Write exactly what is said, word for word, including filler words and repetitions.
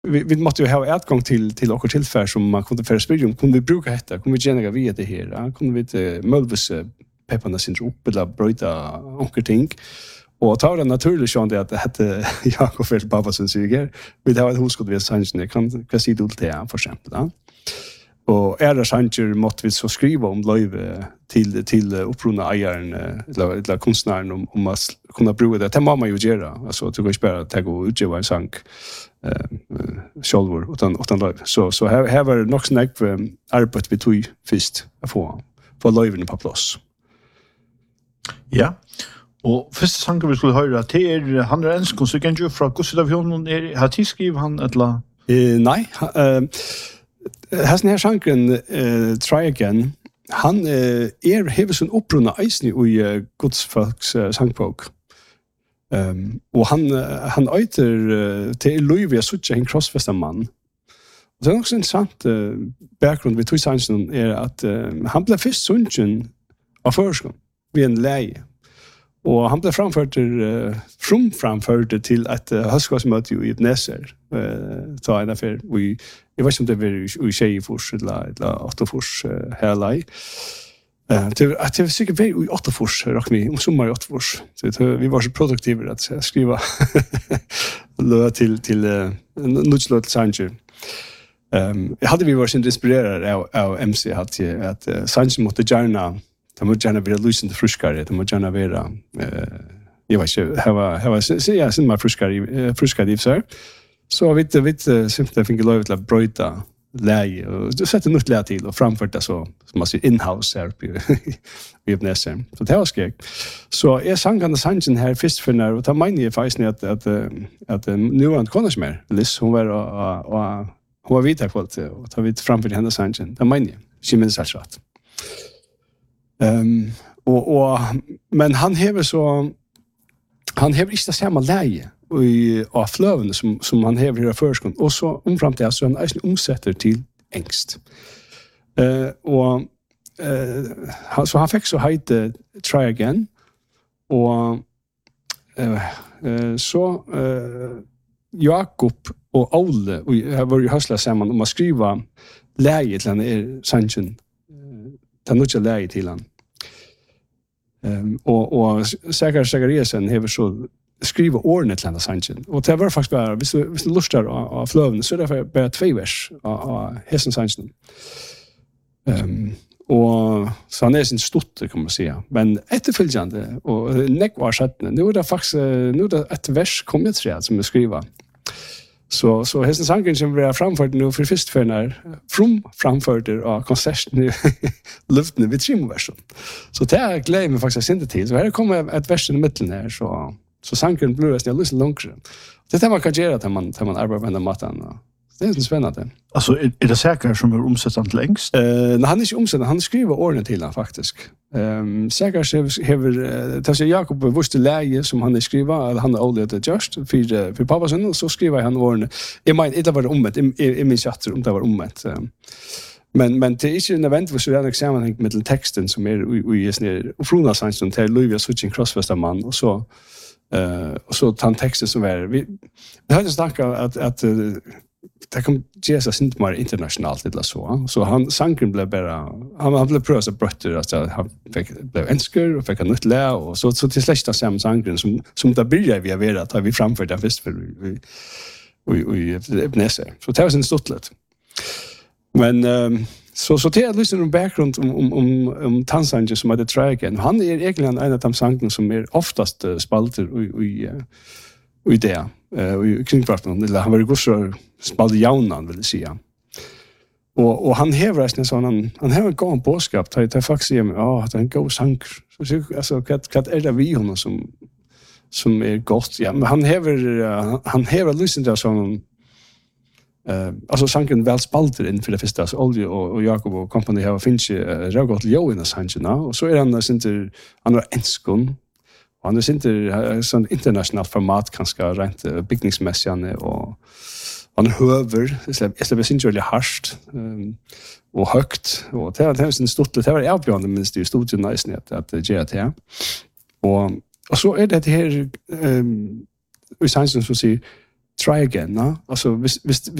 vi, vi måste ju ha utgång till till och tillfälle som man kunde för spela om kunde vi bruka detta kunde vi genera via det här ja? Kunde vi inte möjligtvis pepparna sin upp eller bryta onkel ting och ta det naturligt så att det hette Jakob Fels pappa som säger vi har ett huskott vi sanningen kan kan se det till för exempel ja? Och är det sanningen måste vi så skriva om löve till till uppruna ägaren eller eller konstnären om om att kunna bruka det. Det måste man ju göra. Alltså att du kan spela ta gå ut och en sång eh shoulder utan utan löv. Så så här här var det nog snack arbete vi tog först att få få löven på plats. Ja. Och första sången vi skulle höra till är han är en konsekvens från Gustavsson är har tillskriv han eller eh nej eh Hasn her sanken uh, Try Again, han uh, er hever sin opprunna eisni i uh, Gudsfolks uh, sangbok. Um, og han, uh, han øyter uh, til Louis jeg sutja en krossfesta mann. Og det er også interessant uh, bakgrunn vi tog sangen er at uh, han ble først sunken av førskon ved en leie. Og han ble framført uh, frum framført til et uh, høstgårdsmøte i Ebenezer. Uh, ta en affær vi jag vet inte om det är i tjejfors eller eller åttafors hela i. Eh det att det säkert vi i åttafors räknar vi om sommar i åttafors. Så vi var så produktiva att skriva lö till till nutslot Sanchez. Ehm jag hade vi var så inspirerade av, av M C att att Sanchez måste gärna de måste gärna vara lucent friskare, de måste gärna vara eh jag vet inte ha ha se ja sen mer friskare friskare så. Så vi vet vi simpelt fick lov till att bryta läge och det sätter något läge till och framfört det så som man ser in-house här på vi har nästan så det var skeg så är sangen sangen här först för när och ta mig i faktiskt att att att nu har inte kommit mer Liz hon var och och hon var vita kvalt och ta vi framför henne sangen ta mig she minns that shot ehm och och men han häver så han häver inte samma läge i av flöven som som han häver i förskon och så omfram till så han är omsätter till ängst. Eh och eh så han fick så heter Try Again och eh så eh Jakob och Olle och jag var ju hösla samman om att skriva läge till han är sanchen. Ta något läge till han. Ehm och och säkert Zachariasen häver så skriva ordnet till den sangen. Och det var faktiskt bara, hvis du, hvis du lustar av, av flöven, så är det bara två vers av, av hessen sangen. Um, och så han är sin stotte, kan man säga. Men efterföljande, och nekvar sättene, nu är det faktiskt nu är det ett vers kommer till som jag skriver. Så, så hessen sangen som vi har framfört nu för först för när from framförde av konserten i luften vid trimversen. Så det är glädje mig faktiskt inte till. Så här kommer ett vers i mitten här, så så sanken blir det lite långre. Det var kan göra att man att man arbetar med den matten. Det är spännande. Alltså är, är det säkert som är omsättande längst? Eh uh, han är inte omsättande, han skriver orden till han faktiskt. Ehm um, säkert har det så Jakob visste läge som han skriver eller han har aldrig just för för pappa sen så skriver han orden. Jag menar det var omvänt i min chatt om det var omvänt. Men men det är inte en event vad så är en examen med texten som är i i snär och från sanns som till Louis switching crossfester man och så eh uh, och så tant texten som är vi det hade snackat att att uh, det kom Jesus inte mer internationellt eller så så han sanken blev bara han han blev pröva så brötter att han fick blev enskor och fick en nytt lä och så så till släkta sam sanken som som där börjar vi vara att vi framför den först för vi vi vi Ebenezer så det var en stottlet men um, så så det är liksom en bakgrund om om om om Tanzania som hade Try Again han är egentligen en av de sanken som är oftast spalter och i och det och i kringfarten eller han var ju så spalter jaunan vill säga och och han häver nästan sån han han har en god boskap till till faktiskt ja att en god sank så alltså kat kat är det vi honom som som är gott ja men han häver han häver lyssnat till sån Eh alltså sanken väl spalter in för det första så Olje och, och Jakob och company har finns ju Ragott Joe i sanken och så är han inte han har enskon och han är inte sån internationellt format kanske rent byggningsmässigt och han höver så jag skulle inte really harst och högt och det har sin stort det var avbjörande minst i stort nice net att G T och och så är det här ehm vi sanken så ser try again, no? Alltså, hvis, hvis,